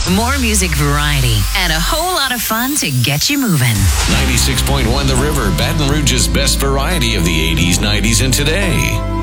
More music variety and a whole lot of fun to get you moving. 96.1 The River, Baton Rouge's best variety of the 80s, 90s, and today.